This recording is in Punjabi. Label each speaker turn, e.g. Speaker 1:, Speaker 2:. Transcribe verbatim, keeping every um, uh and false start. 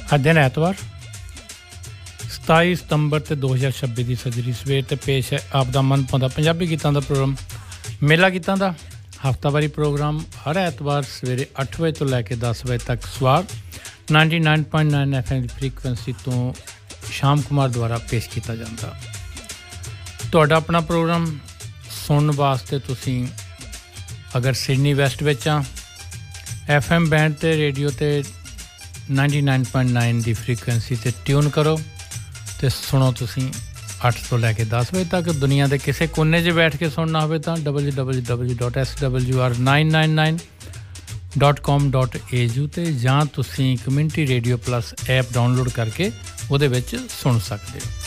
Speaker 1: ਅੱਜ ਦਿਨ ਐਤਵਾਰ ਸਤਾਈ ਸਤੰਬਰ ਤੇ ਦੋ ਹਜ਼ਾਰ ਛੱਬੀ ਦੀ ਸਜਰੀ ਸਵੇਰ ਤੇ ਪੇਸ਼ ਹੈ ਆਪ ਦਾ ਮਨਪਸੰਦ ਪੰਜਾਬੀ ਗੀਤਾਂ ਦਾ ਪ੍ਰੋਗਰਾਮ ਮੇਲਾ ਗੀਤਾਂ ਦਾ ਹਫ਼ਤਾਵਾਰੀ ਪ੍ਰੋਗਰਾਮ ਹਰ ਐਤਵਾਰ ਸਵੇਰੇ ਅੱਠ ਵਜੇ ਤੋਂ ਲੈ ਕੇ ਦਸ ਵਜੇ ਤੱਕ ਸਵਾਰ ninety nine point nine F M ਦੀ ਫ੍ਰੀਕੁਐਂਸੀ ਤੋਂ ਸ਼ਾਮ ਕੁਮਾਰ ਦੁਆਰਾ ਪੇਸ਼ ਕੀਤਾ ਜਾਂਦਾ। ਤੁਹਾਡਾ ਆਪਣਾ ਪ੍ਰੋਗਰਾਮ ਸੁਣਨ ਵਾਸਤੇ ਤੁਸੀਂ ਅਗਰ ਸਿਡਨੀ ਵੈਸਟ ਵਿੱਚ ਆ ਐਫ ਐਮ ਬੈਂਡ 'ਤੇ ਰੇਡੀਓ 'ਤੇ ਨਾਈਨਟੀ ਨਾਈਨ ਪੁਆਇੰਟ ਨਾਈਨ ਦੀ ਫ੍ਰੀਕੁਐਂਸੀ 'ਤੇ ਟਿਊਨ ਕਰੋ ਅਤੇ ਸੁਣੋ ਤੁਸੀਂ ਅੱਠ ਤੋਂ ਲੈ ਕੇ ਦਸ ਵਜੇ ਤੱਕ। ਦੁਨੀਆ ਦੇ ਕਿਸੇ ਕੋਨੇ 'ਚ ਬੈਠ ਕੇ ਸੁਣਨਾ ਹੋਵੇ ਤਾਂ W W W dot S W R nine nine nine dot com dot A you 'ਤੇ ਜਾਂ ਤੁਸੀਂ community radio plus app download ਕਰਕੇ ਉਹਦੇ ਵਿੱਚ ਸੁਣ ਸਕਦੇ ਹੋ।